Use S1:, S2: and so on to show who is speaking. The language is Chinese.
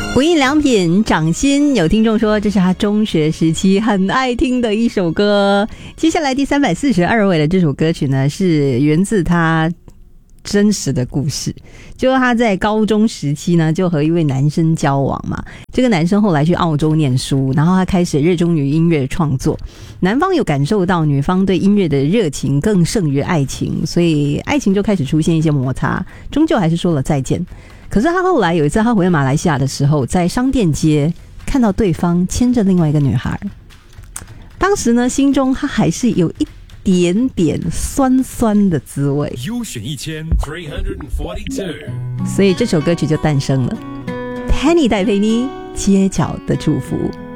S1: 无印良品掌心，有听众说这是他中学时期很爱听的一首歌。接下来第342位的这首歌曲呢，是源自他真实的故事，就是他在高中时期呢，就和一位男生交往嘛。这个男生后来去澳洲念书，然后他开始热衷于音乐创作。男方有感受到女方对音乐的热情更胜于爱情，所以爱情就开始出现一些摩擦，终究还是说了再见。可是他后来有一次他回马来西亚的时候，在商店街看到对方牵着另外一个女孩，当时呢心中他还是有一点点酸酸的滋味，
S2: 优选1342，
S1: 所以这首歌曲就诞生了。Penny 戴佩妮街角的祝福。